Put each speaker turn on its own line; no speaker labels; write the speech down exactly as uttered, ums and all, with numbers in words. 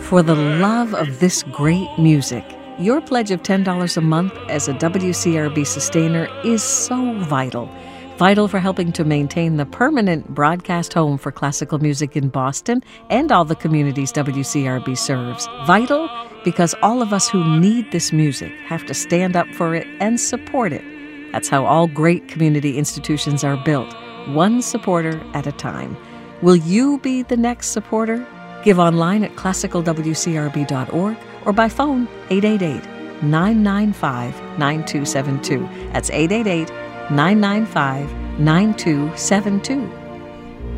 For the love of this great music, your pledge of ten dollars a month as a W C R B sustainer is so vital. Vital for helping to maintain the permanent broadcast home for classical music in Boston and all the communities W C R B serves. Vital because all of us who need this music have to stand up for it and support it. That's how all great community institutions are built, one supporter at a time. Will you be the next supporter? Give online at classical w c r b dot org or by phone eight eight eight, nine nine five, nine two seven two. That's eight eight eight, nine nine five, nine two seven two.